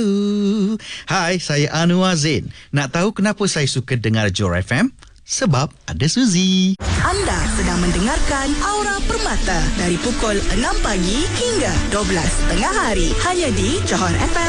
Hai, saya Anwar Zain. Nak tahu kenapa saya suka dengar Johor FM? Sebab ada Suzy. Anda sedang mendengarkan Aura Permata dari pukul 6 pagi hingga 12 tengah hari. Hanya di Johor FM.